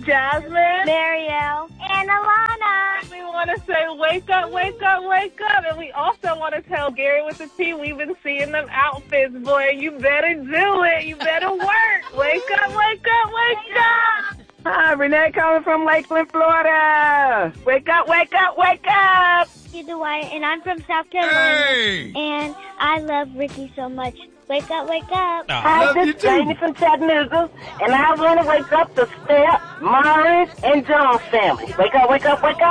Jasmine, Marielle, and Alana. We want to say wake up, wake up, wake up. And we also want to tell Gary with the T, we've been seeing them outfits, boy. You better do it. You better work. Wake up, wake up, wake up. Hi, Renee calling from Lakeland, Florida. Wake up, wake up, wake up. Dwight, and I'm from South Carolina. Hey. And I love Ricky so much. Wake up, wake up. Hi, this is Jamie from Chattanooga, and I want to wake up the Steph, Morris, and John's family. Wake up, wake up, wake up.